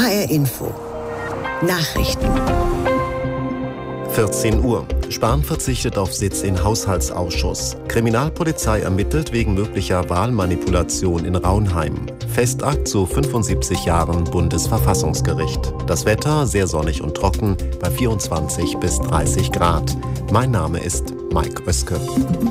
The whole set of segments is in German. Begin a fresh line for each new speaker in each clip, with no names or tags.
HR Info. Nachrichten.
14 Uhr. Spahn verzichtet auf Sitz im Haushaltsausschuss. Kriminalpolizei ermittelt wegen möglicher Wahlmanipulation in Raunheim. Festakt zu 75 Jahren Bundesverfassungsgericht. Das Wetter sehr sonnig und trocken bei 24 bis 30 Grad. Mein Name ist Mike Oeske.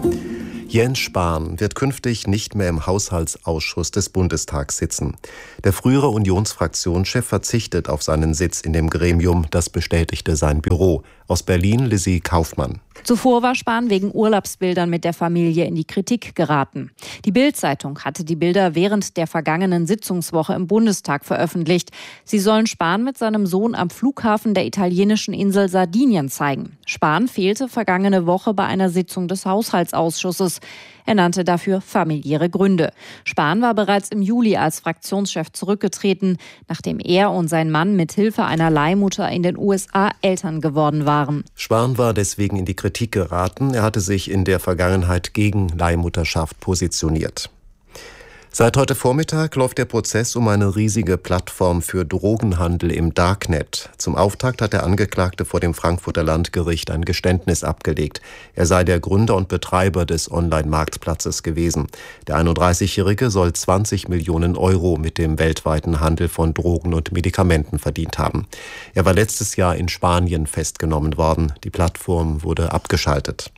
Jens Spahn wird künftig nicht mehr im Haushaltsausschuss des Bundestags sitzen. Der frühere Unionsfraktionschef verzichtet auf seinen Sitz in dem Gremium, das bestätigte sein Büro. Aus Berlin Lizzie Kaufmann.
Zuvor war Spahn wegen Urlaubsbildern mit der Familie in die Kritik geraten. Die Bild-Zeitung hatte die Bilder während der vergangenen Sitzungswoche im Bundestag veröffentlicht. Sie sollen Spahn mit seinem Sohn am Flughafen der italienischen Insel Sardinien zeigen. Spahn fehlte vergangene Woche bei einer Sitzung des Haushaltsausschusses. Er nannte dafür familiäre Gründe. Spahn war bereits im Juli als Fraktionschef zurückgetreten, nachdem er und sein Mann mit Hilfe einer Leihmutter in den USA Eltern geworden waren.
Spahn war deswegen in die Kritik geraten. Er hatte sich in der Vergangenheit gegen Leihmutterschaft positioniert. Seit heute Vormittag läuft der Prozess um eine riesige Plattform für Drogenhandel im Darknet. Zum Auftakt hat der Angeklagte vor dem Frankfurter Landgericht ein Geständnis abgelegt. Er sei der Gründer und Betreiber des Online-Marktplatzes gewesen. Der 31-Jährige soll 20 Millionen Euro mit dem weltweiten Handel von Drogen und Medikamenten verdient haben. Er war letztes Jahr in Spanien festgenommen worden. Die Plattform wurde abgeschaltet.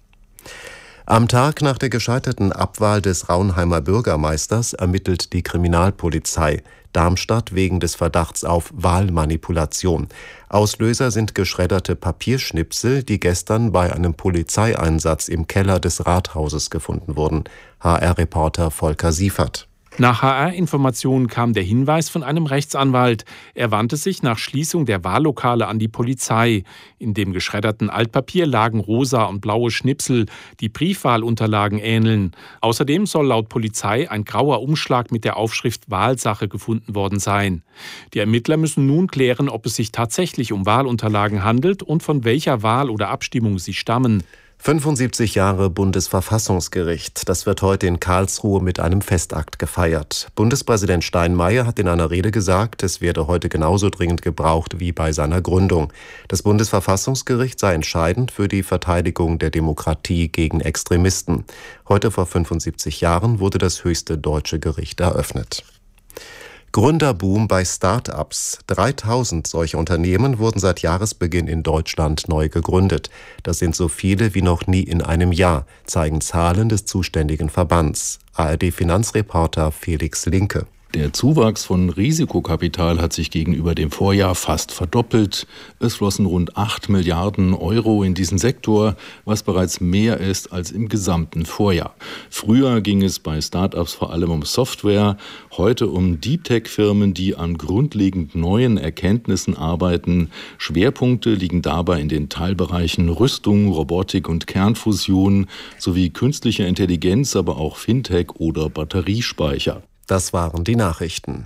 Am Tag nach der gescheiterten Abwahl des Raunheimer Bürgermeisters ermittelt die Kriminalpolizei Darmstadt wegen des Verdachts auf Wahlmanipulation. Auslöser sind geschredderte Papierschnipsel, die gestern bei einem Polizeieinsatz im Keller des Rathauses gefunden wurden. HR-Reporter Volker Siefert.
Nach HR-Informationen kam der Hinweis von einem Rechtsanwalt. Er wandte sich nach Schließung der Wahllokale an die Polizei. In dem geschredderten Altpapier lagen rosa und blaue Schnipsel, die Briefwahlunterlagen ähneln. Außerdem soll laut Polizei ein grauer Umschlag mit der Aufschrift Wahlsache gefunden worden sein. Die Ermittler müssen nun klären, ob es sich tatsächlich um Wahlunterlagen handelt und von welcher Wahl oder Abstimmung sie stammen.
75 Jahre Bundesverfassungsgericht. Das wird heute in Karlsruhe mit einem Festakt gefeiert. Bundespräsident Steinmeier hat in einer Rede gesagt, es werde heute genauso dringend gebraucht wie bei seiner Gründung. Das Bundesverfassungsgericht sei entscheidend für die Verteidigung der Demokratie gegen Extremisten. Heute vor 75 Jahren wurde das höchste deutsche Gericht eröffnet. Gründerboom bei Start-ups. 3000 solche Unternehmen wurden seit Jahresbeginn in Deutschland neu gegründet. Das sind so viele wie noch nie in einem Jahr, zeigen Zahlen des zuständigen Verbands. ARD-Finanzreporter Felix Linke.
Der Zuwachs von Risikokapital hat sich gegenüber dem Vorjahr fast verdoppelt. Es flossen rund 8 Milliarden Euro in diesen Sektor, was bereits mehr ist als im gesamten Vorjahr. Früher ging es bei Start-ups vor allem um Software, heute um Deep-Tech-Firmen, die an grundlegend neuen Erkenntnissen arbeiten. Schwerpunkte liegen dabei in den Teilbereichen Rüstung, Robotik und Kernfusion sowie künstliche Intelligenz, aber auch Fintech oder Batteriespeicher.
Das waren die Nachrichten.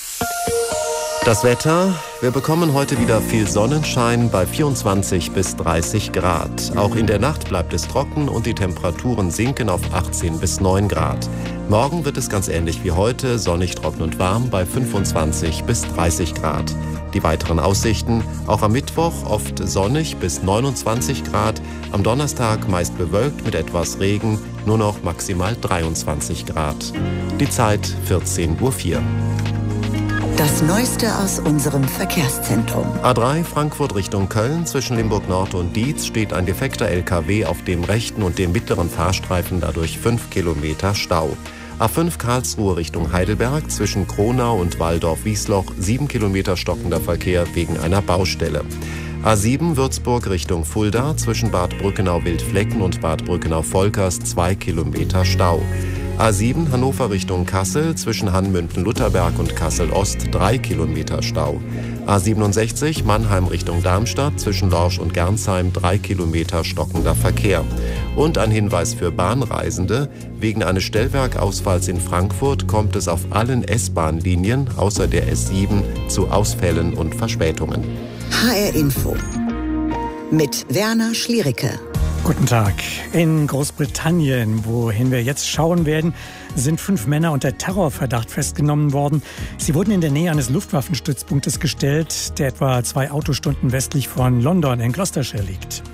Das Wetter. Wir bekommen heute wieder viel Sonnenschein bei 24 bis 30 Grad. Auch in der Nacht bleibt es trocken und die Temperaturen sinken auf 18 bis 9 Grad. Morgen wird es ganz ähnlich wie heute, sonnig, trocken und warm bei 25 bis 30 Grad. Die weiteren Aussichten, auch am Mittwoch oft sonnig bis 29 Grad, am Donnerstag meist bewölkt mit etwas Regen, nur noch maximal 23 Grad. Die Zeit 14:04 Uhr.
Das Neueste aus unserem Verkehrszentrum.
A3 Frankfurt Richtung Köln. Zwischen Limburg Nord und Dietz steht ein defekter LKW auf dem rechten und dem mittleren Fahrstreifen, dadurch 5 Kilometer Stau. A5 Karlsruhe Richtung Heidelberg. Zwischen Kronau und Walldorf-Wiesloch 7 Kilometer stockender Verkehr wegen einer Baustelle. A7 Würzburg Richtung Fulda. Zwischen Bad Brückenau-Wildflecken und Bad Brückenau-Volkers 2 Kilometer Stau. A7 Hannover Richtung Kassel, zwischen Hanmünden-Lutherberg und Kassel-Ost 3 Kilometer Stau. A67 Mannheim Richtung Darmstadt, zwischen Lorsch und Gernsheim 3 Kilometer stockender Verkehr. Und ein Hinweis für Bahnreisende: Wegen eines Stellwerkausfalls in Frankfurt kommt es auf allen S-Bahn-Linien außer der S7 zu Ausfällen und Verspätungen.
HR Info mit Werner Schliericke.
Guten Tag. In Großbritannien, wohin wir jetzt schauen werden, sind 5 Männer unter Terrorverdacht festgenommen worden. Sie wurden in der Nähe eines Luftwaffenstützpunktes gestellt, der etwa 2 Autostunden westlich von London in Gloucestershire liegt.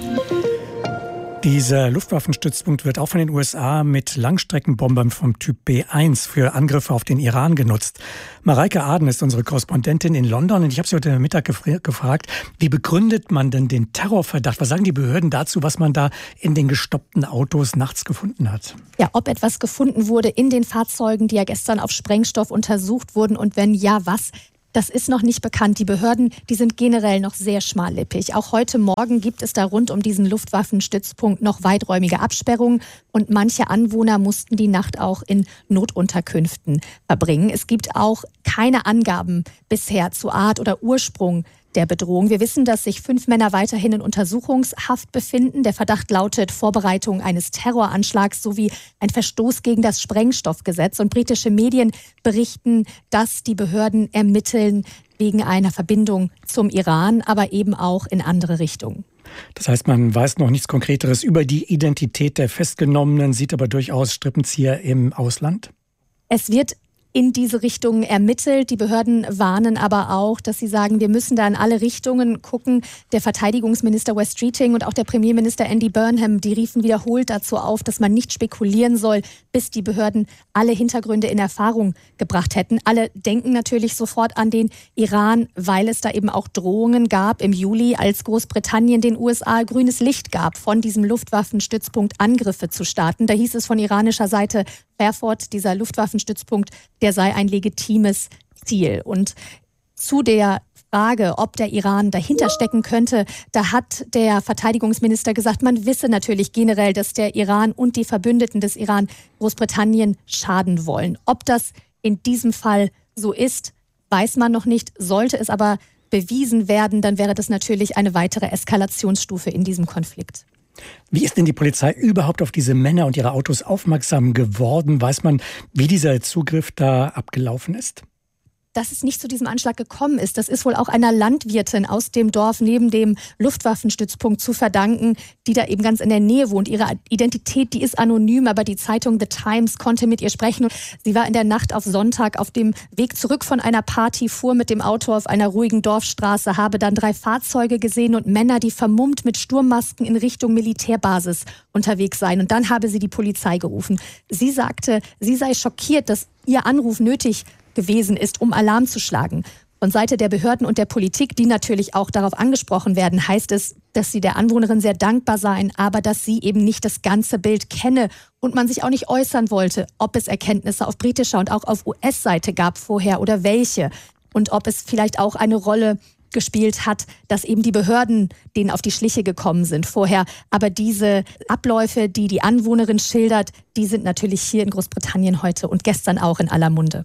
Dieser Luftwaffenstützpunkt wird auch von den USA mit Langstreckenbombern vom Typ B1 für Angriffe auf den Iran genutzt. Mareike Aden ist unsere Korrespondentin in London und ich habe sie heute Mittag gefragt, wie begründet man denn den Terrorverdacht? Was sagen die Behörden dazu, was man da in den gestoppten Autos nachts gefunden hat?
Ja, ob etwas gefunden wurde in den Fahrzeugen, die ja gestern auf Sprengstoff untersucht wurden und wenn ja, was? Das ist noch nicht bekannt. Die Behörden, die sind generell noch sehr schmallippig. Auch heute Morgen gibt es da rund um diesen Luftwaffenstützpunkt noch weiträumige Absperrungen und manche Anwohner mussten die Nacht auch in Notunterkünften verbringen. Es gibt auch keine Angaben bisher zu Art oder Ursprung der Bedrohung. Wir wissen, dass sich 5 Männer weiterhin in Untersuchungshaft befinden. Der Verdacht lautet Vorbereitung eines Terroranschlags sowie ein Verstoß gegen das Sprengstoffgesetz. Und britische Medien berichten, dass die Behörden ermitteln wegen einer Verbindung zum Iran, aber eben auch in andere Richtungen.
Das heißt, man weiß noch nichts Konkreteres über die Identität der Festgenommenen, sieht aber durchaus Strippenzieher im Ausland?
Es wird in diese Richtung ermittelt. Die Behörden warnen aber auch, dass sie sagen, wir müssen da in alle Richtungen gucken. Der Verteidigungsminister Wes Streeting und auch der Premierminister Andy Burnham, die riefen wiederholt dazu auf, dass man nicht spekulieren soll, bis die Behörden alle Hintergründe in Erfahrung gebracht hätten. Alle denken natürlich sofort an den Iran, weil es da eben auch Drohungen gab im Juli, als Großbritannien den USA grünes Licht gab, von diesem Luftwaffenstützpunkt Angriffe zu starten. Da hieß es von iranischer Seite, Fairford, dieser Luftwaffenstützpunkt, der sei ein legitimes Ziel. Und zu der Frage, ob der Iran dahinter stecken könnte, da hat der Verteidigungsminister gesagt, man wisse natürlich generell, dass der Iran und die Verbündeten des Iran Großbritannien schaden wollen. Ob das in diesem Fall so ist, weiß man noch nicht. Sollte es aber bewiesen werden, dann wäre das natürlich eine weitere Eskalationsstufe in diesem Konflikt.
Wie ist denn die Polizei überhaupt auf diese Männer und ihre Autos aufmerksam geworden? Weiß man, wie dieser Zugriff da abgelaufen ist?
Dass es nicht zu diesem Anschlag gekommen ist, das ist wohl auch einer Landwirtin aus dem Dorf neben dem Luftwaffenstützpunkt zu verdanken, die da eben ganz in der Nähe wohnt. Ihre Identität, die ist anonym, aber die Zeitung The Times konnte mit ihr sprechen. Sie war in der Nacht auf Sonntag auf dem Weg zurück von einer Party, fuhr mit dem Auto auf einer ruhigen Dorfstraße, habe dann 3 Fahrzeuge gesehen und Männer, die vermummt mit Sturmmasken in Richtung Militärbasis unterwegs seien. Und dann habe sie die Polizei gerufen. Sie sagte, sie sei schockiert, dass ihr Anruf nötig gewesen ist, um Alarm zu schlagen. Von Seite der Behörden und der Politik, die natürlich auch darauf angesprochen werden, heißt es, dass sie der Anwohnerin sehr dankbar seien, aber dass sie eben nicht das ganze Bild kenne und man sich auch nicht äußern wollte, ob es Erkenntnisse auf britischer und auch auf US-Seite gab vorher oder welche und ob es vielleicht auch eine Rolle gespielt hat, dass eben die Behörden denen auf die Schliche gekommen sind vorher. Aber diese Abläufe, die die Anwohnerin schildert, die sind natürlich hier in Großbritannien heute und gestern auch in aller Munde.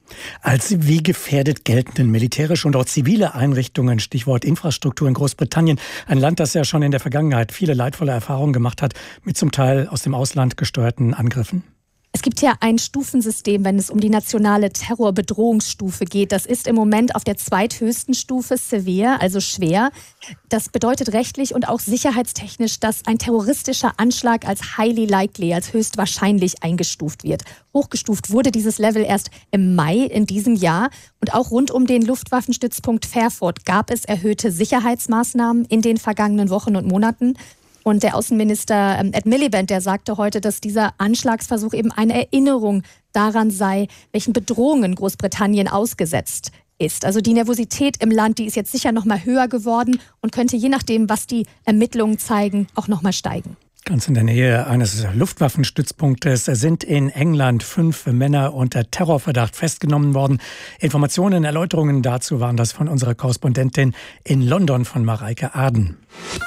Als wie gefährdet gelten denn militärische und auch zivile Einrichtungen, Stichwort Infrastruktur in Großbritannien, ein Land, das ja schon in der Vergangenheit viele leidvolle Erfahrungen gemacht hat mit zum Teil aus dem Ausland gesteuerten Angriffen?
Es gibt ja ein Stufensystem, wenn es um die nationale Terrorbedrohungsstufe geht. Das ist im Moment auf der zweithöchsten Stufe, severe, also schwer. Das bedeutet rechtlich und auch sicherheitstechnisch, dass ein terroristischer Anschlag als highly likely, als höchstwahrscheinlich eingestuft wird. Hochgestuft wurde dieses Level erst im Mai in diesem Jahr. Und auch rund um den Luftwaffenstützpunkt Fairford gab es erhöhte Sicherheitsmaßnahmen in den vergangenen Wochen und Monaten. Und der Außenminister Ed Miliband, der sagte heute, dass dieser Anschlagsversuch eben eine Erinnerung daran sei, welchen Bedrohungen Großbritannien ausgesetzt ist. Also die Nervosität im Land, die ist jetzt sicher noch mal höher geworden und könnte je nachdem, was die Ermittlungen zeigen, auch noch mal steigen.
Ganz in der Nähe eines Luftwaffenstützpunktes sind in England 5 Männer unter Terrorverdacht festgenommen worden. Informationen, Erläuterungen dazu waren das von unserer Korrespondentin in London von Mareike Aden.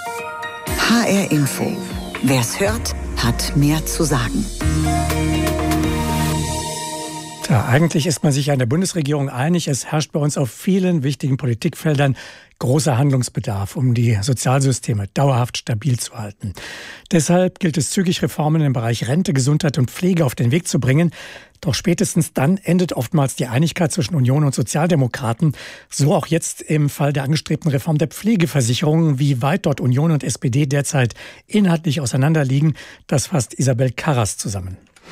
HR Info. Wer's hört, hat mehr zu sagen.
Ja, eigentlich ist man sich an der Bundesregierung einig. Es herrscht bei uns auf vielen wichtigen Politikfeldern großer Handlungsbedarf, um die Sozialsysteme dauerhaft stabil zu halten. Deshalb gilt es zügig, Reformen im Bereich Rente, Gesundheit und Pflege auf den Weg zu bringen. Doch spätestens dann endet oftmals die Einigkeit zwischen Union und Sozialdemokraten. So auch jetzt im Fall der angestrebten Reform der Pflegeversicherung. Wie weit dort Union und SPD derzeit inhaltlich auseinanderliegen, das fasst Isabel Karras zusammen.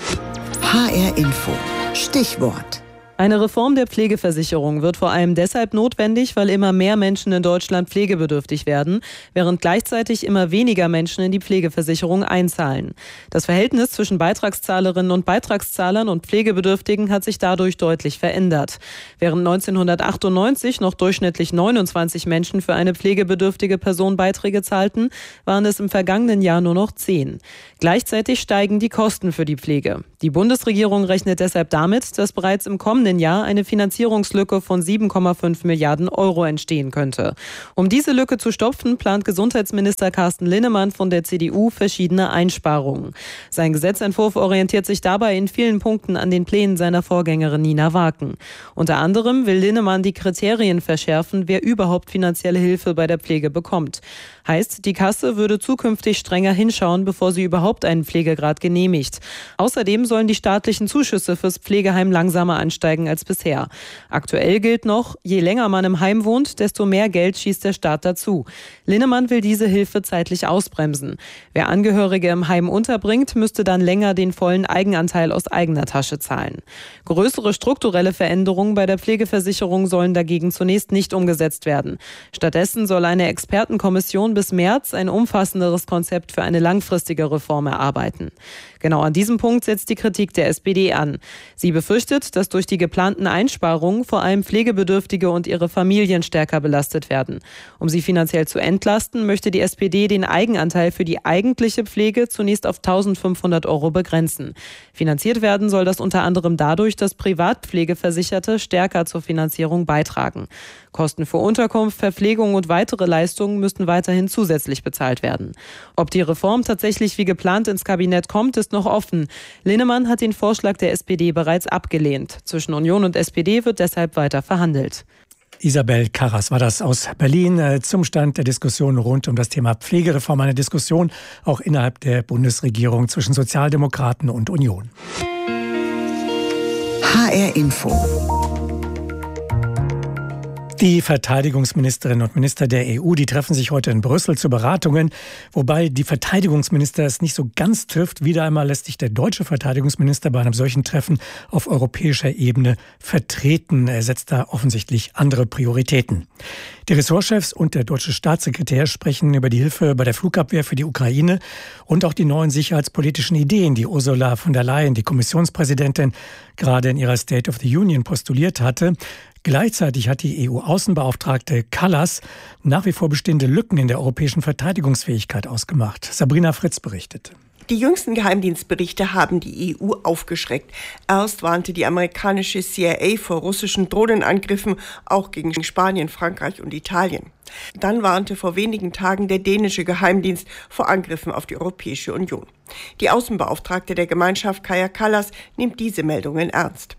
HR Info. Stichwort.
Eine Reform der Pflegeversicherung wird vor allem deshalb notwendig, weil immer mehr Menschen in Deutschland pflegebedürftig werden, während gleichzeitig immer weniger Menschen in die Pflegeversicherung einzahlen. Das Verhältnis zwischen Beitragszahlerinnen und Beitragszahlern und Pflegebedürftigen hat sich dadurch deutlich verändert. Während 1998 noch durchschnittlich 29 Menschen für eine pflegebedürftige Person Beiträge zahlten, waren es im vergangenen Jahr nur noch 10. Gleichzeitig steigen die Kosten für die Pflege. Die Bundesregierung rechnet deshalb damit, dass bereits im kommenden Jahr eine Finanzierungslücke von 7,5 Milliarden Euro entstehen könnte. Um diese Lücke zu stopfen, plant Gesundheitsminister Carsten Linnemann von der CDU verschiedene Einsparungen. Sein Gesetzentwurf orientiert sich dabei in vielen Punkten an den Plänen seiner Vorgängerin Nina Waken. Unter anderem will Linnemann die Kriterien verschärfen, wer überhaupt finanzielle Hilfe bei der Pflege bekommt. Heißt, die Kasse würde zukünftig strenger hinschauen, bevor sie überhaupt einen Pflegegrad genehmigt. Außerdem sollen die staatlichen Zuschüsse fürs Pflegeheim langsamer ansteigen als bisher. Aktuell gilt noch, je länger man im Heim wohnt, desto mehr Geld schießt der Staat dazu. Linnemann will diese Hilfe zeitlich ausbremsen. Wer Angehörige im Heim unterbringt, müsste dann länger den vollen Eigenanteil aus eigener Tasche zahlen. Größere strukturelle Veränderungen bei der Pflegeversicherung sollen dagegen zunächst nicht umgesetzt werden. Stattdessen soll eine Expertenkommission bis März ein umfassenderes Konzept für eine langfristige Reform erarbeiten. Genau an diesem Punkt setzt die Kritik der SPD an. Sie befürchtet, dass durch die geplanten Einsparungen vor allem Pflegebedürftige und ihre Familien stärker belastet werden. Um sie finanziell zu entlasten, möchte die SPD den Eigenanteil für die eigentliche Pflege zunächst auf 1.500 Euro begrenzen. Finanziert werden soll das unter anderem dadurch, dass Privatpflegeversicherte stärker zur Finanzierung beitragen. Kosten für Unterkunft, Verpflegung und weitere Leistungen müssten weiterhin zusätzlich bezahlt werden. Ob die Reform tatsächlich wie geplant ins Kabinett kommt, ist noch offen. Linnemann hat den Vorschlag der SPD bereits abgelehnt. Zwischen Union und SPD wird deshalb weiter verhandelt.
Isabel Karras war das aus Berlin zum Stand der Diskussion rund um das Thema Pflegereform. Eine Diskussion auch innerhalb der Bundesregierung zwischen Sozialdemokraten und Union.
HR Info.
Die Verteidigungsministerinnen und Minister der EU, die treffen sich heute in Brüssel zu Beratungen, wobei die Verteidigungsminister es nicht so ganz trifft. Wieder einmal lässt sich der deutsche Verteidigungsminister bei einem solchen Treffen auf europäischer Ebene vertreten. Er setzt da offensichtlich andere Prioritäten. Die Ressortchefs und der deutsche Staatssekretär sprechen über die Hilfe bei der Flugabwehr für die Ukraine und auch die neuen sicherheitspolitischen Ideen, die Ursula von der Leyen, die Kommissionspräsidentin, gerade in ihrer State of the Union postuliert hatte. Gleichzeitig hat die EU-Außenbeauftragte Kallas nach wie vor bestehende Lücken in der europäischen Verteidigungsfähigkeit ausgemacht. Sabrina Fritz berichtet.
Die jüngsten Geheimdienstberichte haben die EU aufgeschreckt. Erst warnte die amerikanische CIA vor russischen Drohnenangriffen, auch gegen Spanien, Frankreich und Italien. Dann warnte vor wenigen Tagen der dänische Geheimdienst vor Angriffen auf die Europäische Union. Die Außenbeauftragte der Gemeinschaft, Kaja Kallas, nimmt diese Meldungen ernst.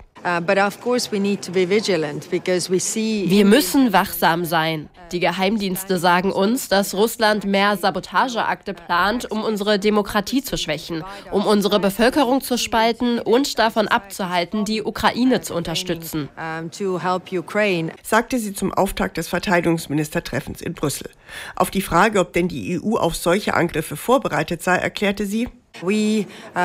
Wir müssen wachsam sein. Die Geheimdienste sagen uns, dass Russland mehr Sabotageakte plant, um unsere Demokratie zu schwächen, um unsere Bevölkerung zu spalten und davon abzuhalten, die Ukraine zu unterstützen,
sagte sie zum Auftakt des Verteidigungsministertreffens in Brüssel. Auf die Frage, ob denn die EU auf solche Angriffe vorbereitet sei, erklärte sie:
Wir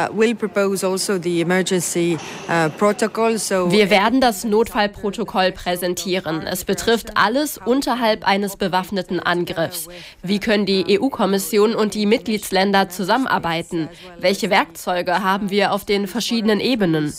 werden das Notfallprotokoll präsentieren. Es betrifft alles unterhalb eines bewaffneten Angriffs. Wie können die EU-Kommission und die Mitgliedsländer zusammenarbeiten? Welche Werkzeuge haben wir auf den verschiedenen Ebenen?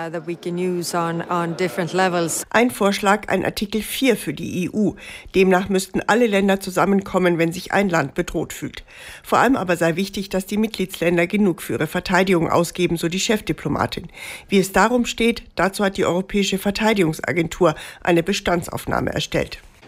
Ein Vorschlag, ein Artikel 4 für die EU. Demnach müssten alle Länder zusammenkommen, wenn sich ein Land bedroht fühlt. Vor allem aber sei wichtig, dass die Mitgliedsländer genug für ihre Verteidigung ausgeben, so die Chefdiplomatin. Wie es darum steht, dazu hat die Europäische Verteidigungsagentur eine Bestandsaufnahme erstellt.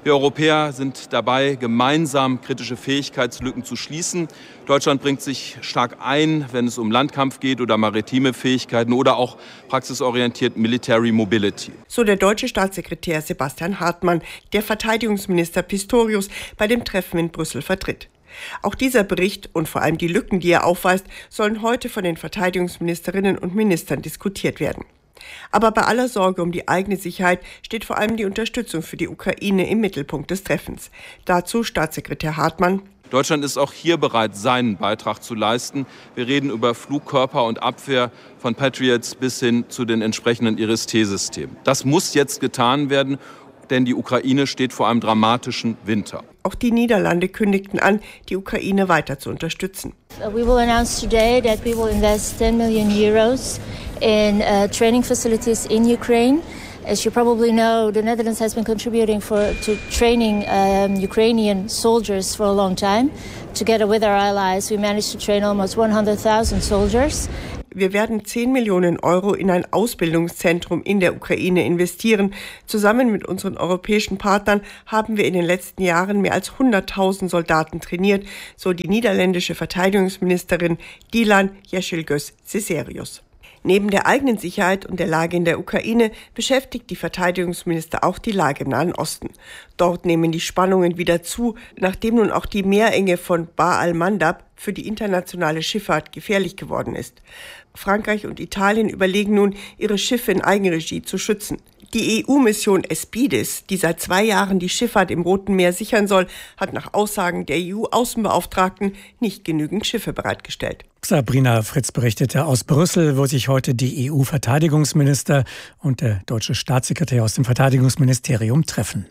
Wir Europäer sind dabei, gemeinsam kritische Fähigkeitslücken zu schließen. Deutschland bringt sich stark ein, wenn es um Landkampf geht oder maritime Fähigkeiten oder auch praxisorientiert Military Mobility.
So der deutsche Staatssekretär Sebastian Hartmann, der Verteidigungsminister Pistorius bei dem Treffen in Brüssel vertritt. Auch dieser Bericht und vor allem die Lücken, die er aufweist, sollen heute von den Verteidigungsministerinnen und Ministern diskutiert werden. Aber bei aller Sorge um die eigene Sicherheit steht vor allem die Unterstützung für die Ukraine im Mittelpunkt des Treffens. Dazu Staatssekretär Hartmann.
Deutschland ist auch hier bereit, seinen Beitrag zu leisten. Wir reden über Flugkörper und Abwehr von Patriots bis hin zu den entsprechenden Iris-T-Systemen. Das muss jetzt getan werden, denn die Ukraine steht vor einem dramatischen Winter.
Auch die Niederlande kündigten an, die Ukraine weiter zu unterstützen.
We will announce today that we will invest 10 million euros in training facilities in Ukraine. As you probably know, the Netherlands has been contributing to training Ukrainian soldiers for a long time. Together with our allies, we managed to train almost 100,000 soldiers.
Wir werden 10 Millionen Euro in ein Ausbildungszentrum in der Ukraine investieren. Zusammen mit unseren europäischen Partnern haben wir in den letzten Jahren mehr als 100.000 Soldaten trainiert, so die niederländische Verteidigungsministerin Dilan Yeşilgöz-Cesarius. Neben der eigenen Sicherheit und der Lage in der Ukraine beschäftigt die Verteidigungsminister auch die Lage im Nahen Osten. Dort nehmen die Spannungen wieder zu, nachdem nun auch die Meerenge von Bab al-Mandab für die internationale Schifffahrt gefährlich geworden ist. Frankreich und Italien überlegen nun, ihre Schiffe in Eigenregie zu schützen. Die EU-Mission Aspides, die seit 2 Jahren die Schifffahrt im Roten Meer sichern soll, hat nach Aussagen der EU-Außenbeauftragten nicht genügend Schiffe bereitgestellt.
Sabrina Fritz berichtete aus Brüssel, wo sich heute die EU-Verteidigungsminister und der deutsche Staatssekretär aus dem Verteidigungsministerium treffen.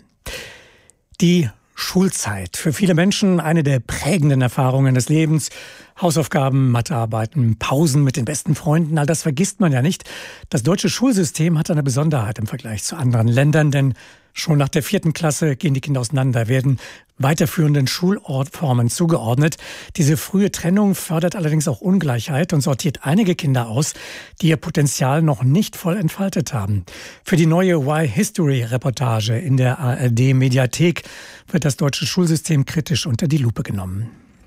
Die Schulzeit. Für viele Menschen eine der prägenden Erfahrungen des Lebens. Hausaufgaben, Mathearbeiten, Pausen mit den besten Freunden, all das vergisst man ja nicht. Das deutsche Schulsystem hat eine Besonderheit im Vergleich zu anderen Ländern, denn schon nach der 4. Klasse gehen die Kinder auseinander, werden weiterführenden Schulformen zugeordnet. Diese frühe Trennung fördert allerdings auch Ungleichheit und sortiert einige Kinder aus, die ihr Potenzial noch nicht voll entfaltet haben. Für die neue Why-History-Reportage in der ARD-Mediathek wird das deutsche Schulsystem kritisch unter die Lupe genommen.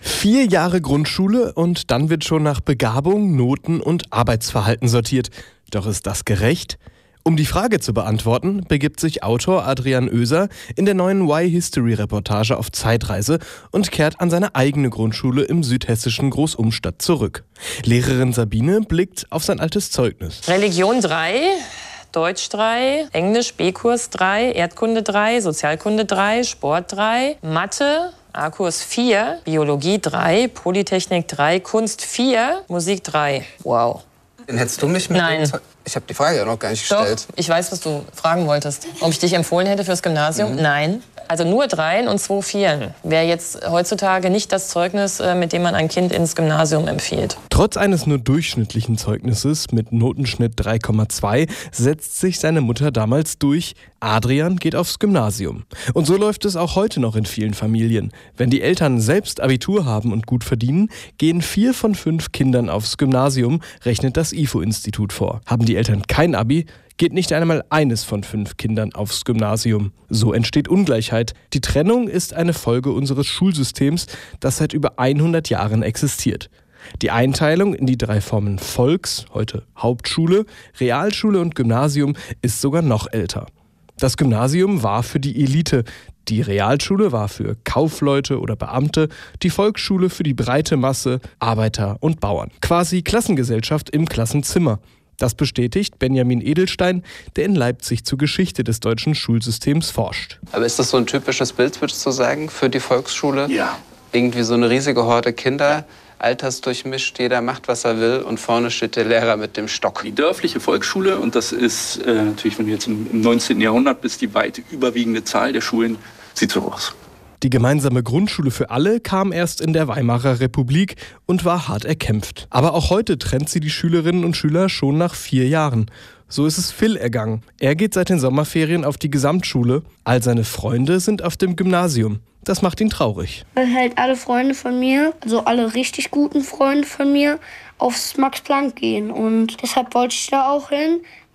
4 Jahre Grundschule und dann wird schon nach Begabung, Noten und Arbeitsverhalten sortiert. Doch ist das gerecht? Um die Frage zu beantworten, begibt sich Autor Adrian Oeser in der neuen Why-History-Reportage auf Zeitreise und kehrt an seine eigene Grundschule im südhessischen Großumstadt zurück. Lehrerin Sabine blickt auf sein altes Zeugnis.
Religion 3, Deutsch 3, Englisch B-Kurs 3, Erdkunde 3, Sozialkunde 3, Sport 3, Mathe A-Kurs 4, Biologie 3, Polytechnik 3, Kunst 4, Musik 3. Wow.
Den hättest du mich mit?
Nein.
Ich habe die Frage ja noch gar nicht gestellt.
Doch, ich weiß, was du fragen wolltest. Ob ich dich empfohlen hätte fürs Gymnasium? Nein. Also nur 3 und 2 Vieren wäre jetzt heutzutage nicht das Zeugnis, mit dem man ein Kind ins Gymnasium empfiehlt.
Trotz eines nur durchschnittlichen Zeugnisses mit Notenschnitt 3,2 setzt sich seine Mutter damals durch. Adrian geht aufs Gymnasium. Und so läuft es auch heute noch in vielen Familien. Wenn die Eltern selbst Abitur haben und gut verdienen, gehen 4 von 5 Kindern aufs Gymnasium, rechnet das IFO-Institut vor. Haben die Eltern kein Abi, geht nicht einmal eines von 5 Kindern aufs Gymnasium. So entsteht Ungleichheit. Die Trennung ist eine Folge unseres Schulsystems, das seit über 100 Jahren existiert. Die Einteilung in die 3 Formen Volks, heute Hauptschule, Realschule und Gymnasium, ist sogar noch älter. Das Gymnasium war für die Elite, die Realschule war für Kaufleute oder Beamte, die Volksschule für die breite Masse, Arbeiter und Bauern. Quasi Klassengesellschaft im Klassenzimmer. Das bestätigt Benjamin Edelstein, der in Leipzig zur Geschichte des deutschen Schulsystems forscht.
Aber ist das so ein typisches Bild, würdest du sagen, für die Volksschule?
Ja.
Irgendwie so eine riesige Horde Kinder, altersdurchmischt, jeder macht, was er will und vorne steht der Lehrer mit dem Stock.
Die dörfliche Volksschule, und das ist natürlich, wenn du jetzt im 19. Jahrhundert bist, die weit überwiegende Zahl der Schulen, sieht so aus.
Die gemeinsame Grundschule für alle kam erst in der Weimarer Republik und war hart erkämpft. Aber auch heute trennt sie die Schülerinnen und Schüler schon nach 4 Jahren. So ist es Phil ergangen. Er geht seit den Sommerferien auf die Gesamtschule. All seine Freunde sind auf dem Gymnasium. Das macht ihn traurig.
Weil halt alle Freunde von mir, also alle richtig guten Freunde von mir, aufs Max-Planck gehen. Und deshalb wollte ich da auch hin,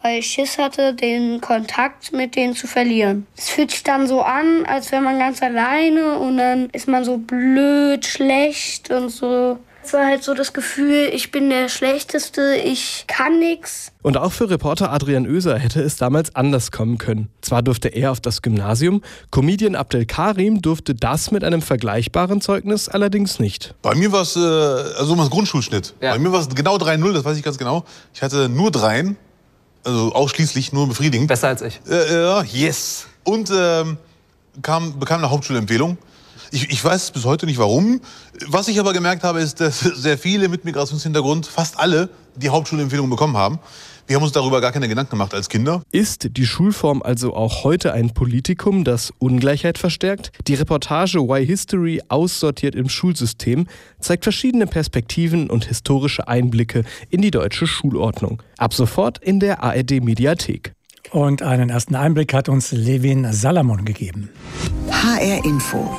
weil ich Schiss hatte, den Kontakt mit denen zu verlieren. Es fühlt sich dann so an, als wäre man ganz alleine und dann ist man so blöd, schlecht und so. Es war halt so das Gefühl, ich bin der Schlechteste, ich kann nichts.
Und auch für Reporter Adrian Oeser hätte es damals anders kommen können. Zwar durfte er auf das Gymnasium, Comedian Abdel Karim durfte das mit einem vergleichbaren Zeugnis allerdings nicht.
Bei mir war es Grundschulschnitt. Ja. Bei mir war es genau 3,0, das weiß ich ganz genau. Ich hatte nur 3, also ausschließlich nur befriedigend.
Besser als ich.
Yes. Und bekam eine Hauptschulempfehlung. Ich weiß bis heute nicht warum. Was ich aber gemerkt habe, ist, dass sehr viele mit Migrationshintergrund, fast alle, die Hauptschulempfehlung bekommen haben. Wir haben uns darüber gar keine Gedanken gemacht als Kinder.
Ist die Schulform also auch heute ein Politikum, das Ungleichheit verstärkt? Die Reportage Why History aussortiert im Schulsystem zeigt verschiedene Perspektiven und historische Einblicke in die deutsche Schulordnung. Ab sofort in der ARD-Mediathek.
Und einen ersten Einblick hat uns Levin Salamon gegeben.
HR Info.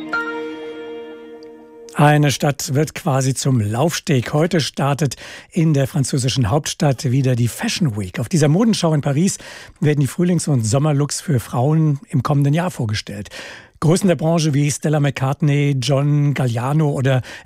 Eine Stadt wird quasi zum Laufsteg. Heute startet in der französischen Hauptstadt wieder die Fashion Week. Auf dieser Modenschau in Paris werden die Frühlings- und Sommerlooks für Frauen im kommenden Jahr vorgestellt. Größen der Branche wie Stella McCartney, John Galliano oder